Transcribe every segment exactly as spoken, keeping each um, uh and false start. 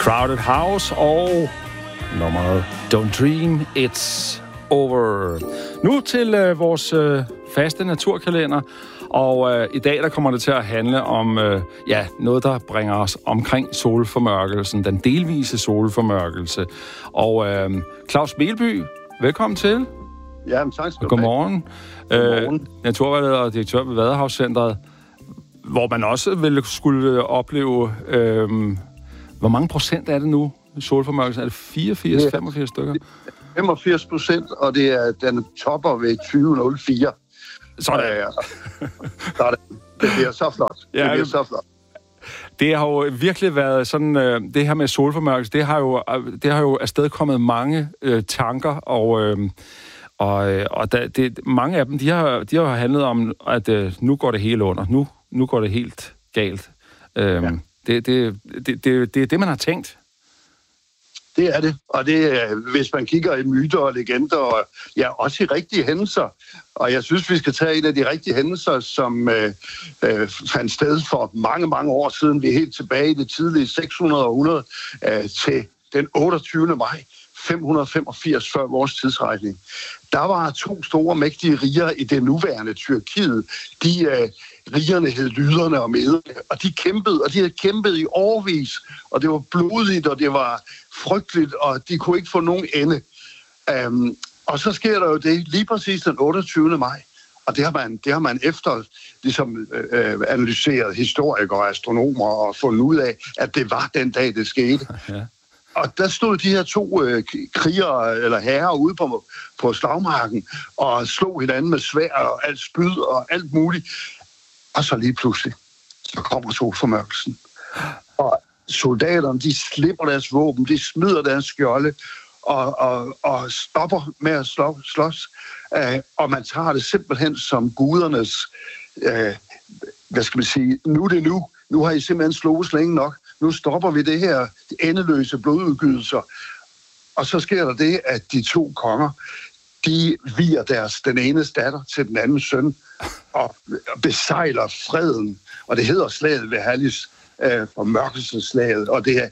Crowded House og nummeret Don't Dream It's Over. Nu til øh, vores øh, faste naturkalender, og øh, i dag der kommer det til at handle om øh, ja, noget, der bringer os omkring solformørkelsen, den delvise solformørkelse. Og øh, Claus Melby, velkommen til. Ja, tak skal du Godmorgen. Godmorgen. Øh, naturvejleder og direktør ved Vadehavscentret, hvor man også ville skulle opleve, øh, hvor mange procent er det nu, solformørkelsen? Er det fireogfirs, femogfirs stykker? femogfirs procent, og det er, den topper ved tyve nul fire. Sådan. Ja, så er det, det bliver så flot. Det Ja, bliver så flot. Det har jo virkelig været sådan, øh, det her med solformørkelse, det har jo, det har jo afstedkommet mange øh, tanker, og, øh, og, øh, og der, det, mange af dem, de har, de har handlet om, at øh, nu går det hele under, nu, nu går det helt galt. Øh, ja. det, det, det, det, det er det, man har tænkt. Det er det, og det er, hvis man kigger i myter og legender, og ja, også i rigtige hændelser. Og jeg synes, vi skal tage en af de rigtige hændelser, som øh, øh, fandt sted for mange, mange år siden. Vi er helt tilbage i det tidlige seks hundrede århundrede øh, til den otteogtyvende maj fem hundrede femogfirs før vores tidsregning. Der var to store, mægtige riger i det nuværende Tyrkiet. De øh, rigerne hed Lyderne og Mederne, og de kæmpede, og de havde kæmpet i årevis, og det var blodigt, og det var frygteligt, og de kunne ikke få nogen ende. Um, og så sker der jo det lige præcis den otteogtyvende maj, og det har man, det har man efter ligesom, øh, analyseret historikere og astronomer og fundet ud af, at det var den dag, det skete. Ja. Og der stod de her to øh, krigere eller herrer ude på, på slagmarken og slog hinanden med sværd og alt spyd og alt muligt. Og så lige pludselig, så kommer solformørkelsen. Og soldaterne, de slipper deres våben, de smider deres skjolde og, og, og stopper med at slå, slås. Uh, og man tager det simpelthen som gudernes, uh, hvad skal man sige, nu er det nu. Nu har I simpelthen slået længe nok. Nu stopper vi det her endeløse blodudgydelser. Og så sker der det, at de to konger, de viger deres, den ene datter til den anden søn, og besejler freden. Og det hedder slaget ved Hallis, øh, formørkelseslaget, og det er,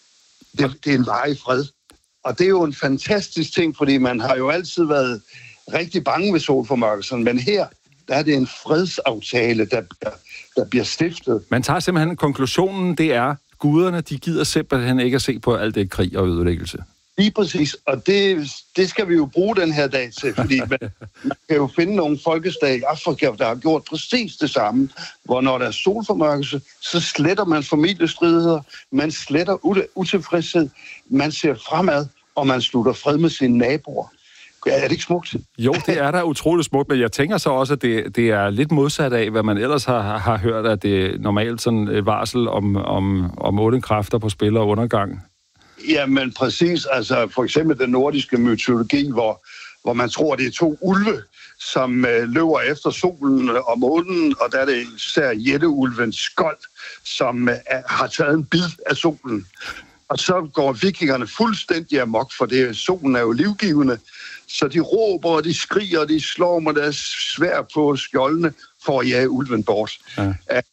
det, det er en varig fred. Og det er jo en fantastisk ting, fordi man har jo altid været rigtig bange ved solformørkelsen, men her, der er det en fredsaftale, der, der, der bliver stiftet. Man tager simpelthen konklusionen, det er, guderne, de gider simpelthen ikke at se på alt det krig og ødelæggelse. Lige præcis, og det, det skal vi jo bruge den her dag til, fordi man, man kan jo finde nogle folkeslag i Afrika, der har gjort præcis det samme, hvor når der er solformørkelse, så sletter man familiestridigheder, man sletter utilfredshed, man ser fremad, og man slutter fred med sine naboer. Er det ikke smukt? Jo, det er da utroligt smukt, men jeg tænker så også, at det, det er lidt modsat af, hvad man ellers har, har hørt, at det er normalt sådan et varsel om, om, om otte kræfter på spil og undergang. Jamen præcis, altså for eksempel den nordiske mytologi, hvor, hvor man tror, det er to ulve, som øh, løber efter solen og månen, og der er det især jætteulven Skold, som øh, har taget en bid af solen. Og så går vikingerne fuldstændig amok, for det, solen er jo livgivende, så de råber, og de skriger, og de slår med deres sværd på skjoldene for at jage ulven bort. Ja.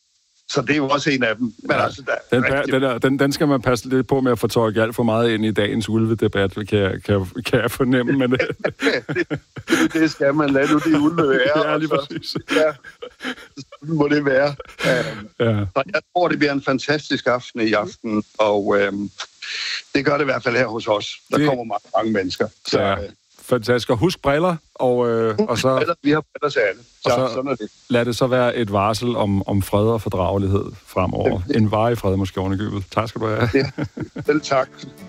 Så det er jo også en af dem. Men ja, altså, der den, rigtig... den, der, den, den skal man passe lidt på med at fortolke alt for meget ind i dagens ulvedebat, kan jeg, kan, kan jeg fornemme. Men... det, det, det skal man lade nu, de ulve være. Ja, lige præcis. Ja, må det være. Ja. Så jeg tror, det bliver en fantastisk aften i aften, og øhm, det gør det i hvert fald her hos os. Der det... kommer mange, mange mennesker. Så, ja. Fantastisk. Og husk briller, og, øh, husk og så... Briller, vi har briller til alle. Så, og så sådan er det. Lad det så være et varsel om, om fred og fordragelighed fremover. En varig fred måske ovenikøbet. Tak skal du have. Ja, selv tak.